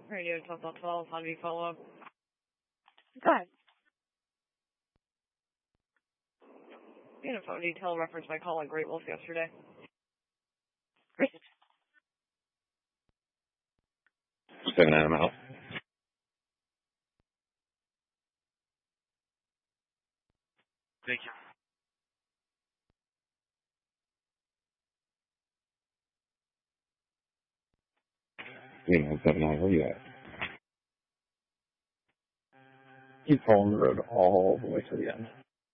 Radio 12.12, how do you follow up? Go ahead. Info detail referenced my call on Great Wolf yesterday. Great. 7 Adam out. Thank you. You know, 7 9, where you at? Keep following the road all the way to the end.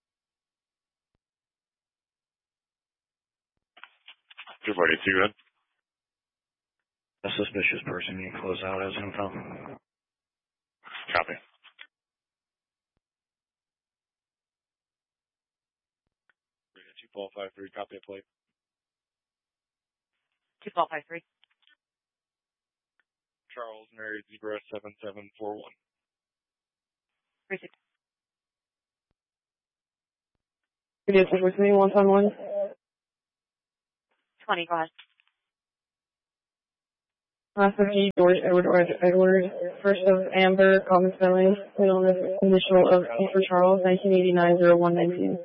242, good. A suspicious person you close out as info. Copy. 2-12-5-3, copy a plate. 2-12-5-3. Charles Mary Zebra 7741. 3-6. Radio check with me, 1-1. 20, go ahead. Last of G, George, Edward, first of Amber, common spelling, middle initial of A for Charles, 1989-01-19.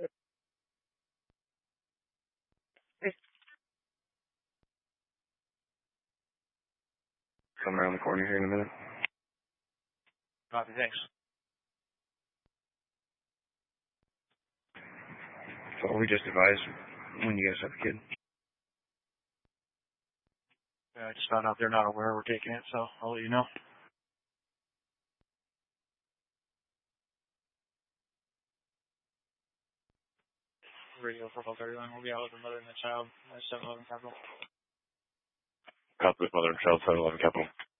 Come around the corner here in a minute. Copy, thanks. So we just advised when you guys have a kid. Yeah, I just found out they're not aware we're taking it, so I'll let you know. Radio 4531, we'll be out with the mother and the child, 711 Capital. Copy with mother and child, 711 Capital.